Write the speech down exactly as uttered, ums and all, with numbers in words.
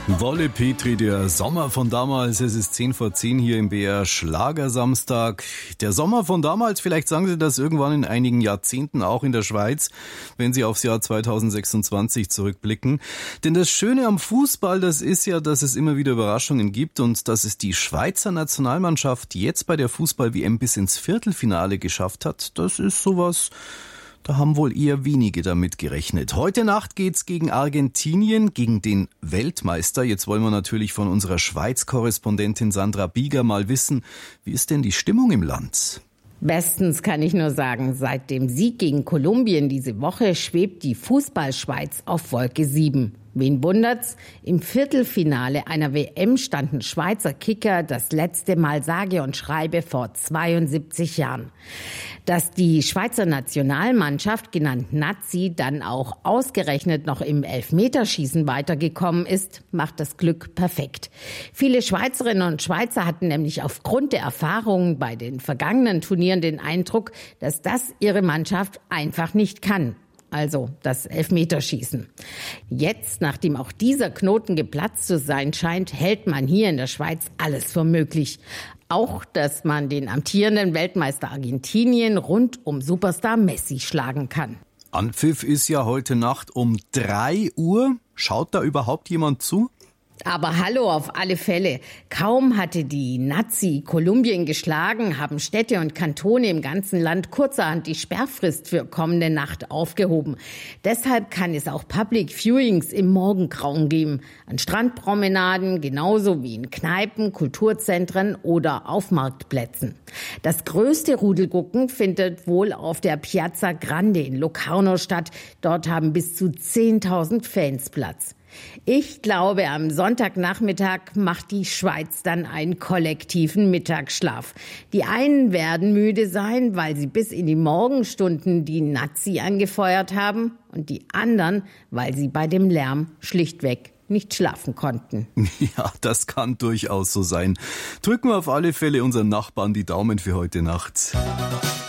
Wolle Petri, der Sommer von damals. Es ist zehn vor zehn hier im B R Schlagersamstag. Der Sommer von damals, vielleicht sagen Sie das irgendwann in einigen Jahrzehnten auch in der Schweiz, wenn Sie aufs Jahr zweitausendsechsundzwanzig zurückblicken. Denn das Schöne am Fußball, das ist ja, dass es immer wieder Überraschungen gibt und dass es die Schweizer Nationalmannschaft jetzt bei der Fußball-W M bis ins Viertelfinale geschafft hat. Das ist sowas... Da haben wohl eher wenige damit gerechnet. Heute Nacht geht's gegen Argentinien, gegen den Weltmeister. Jetzt wollen wir natürlich von unserer Schweiz-Korrespondentin Sandra Bieger mal wissen, wie ist denn die Stimmung im Land? Bestens kann ich nur sagen, seit dem Sieg gegen Kolumbien diese Woche schwebt die Fußballschweiz auf Wolke sieben. Wen wundert's? Im Viertelfinale einer W M standen Schweizer Kicker das letzte Mal sage und schreibe vor zweiundsiebzig Jahren. Dass die Schweizer Nationalmannschaft, genannt Nazi, dann auch ausgerechnet noch im Elfmeterschießen weitergekommen ist, macht das Glück perfekt. Viele Schweizerinnen und Schweizer hatten nämlich aufgrund der Erfahrungen bei den vergangenen Turnieren den Eindruck, dass das ihre Mannschaft einfach nicht kann. Also das Elfmeterschießen. Jetzt, nachdem auch dieser Knoten geplatzt zu sein scheint, hält man hier in der Schweiz alles für möglich. Auch, dass man den amtierenden Weltmeister Argentinien rund um Superstar Messi schlagen kann. Anpfiff ist ja heute Nacht um drei Uhr. Schaut da überhaupt jemand zu? Aber hallo, auf alle Fälle. Kaum hatte die Nazi Kolumbien geschlagen, haben Städte und Kantone im ganzen Land kurzerhand die Sperrfrist für kommende Nacht aufgehoben. Deshalb kann es auch Public Viewings im Morgengrauen geben. An Strandpromenaden, genauso wie in Kneipen, Kulturzentren oder auf Marktplätzen. Das größte Rudelgucken findet wohl auf der Piazza Grande in Locarno statt. Dort haben bis zu zehntausend Fans Platz. Ich glaube, am Sonntagnachmittag macht die Schweiz dann einen kollektiven Mittagsschlaf. Die einen werden müde sein, weil sie bis in die Morgenstunden die Nazi angefeuert haben, und die anderen, weil sie bei dem Lärm schlichtweg nicht schlafen konnten. Ja, das kann durchaus so sein. Drücken wir auf alle Fälle unseren Nachbarn die Daumen für heute Nacht.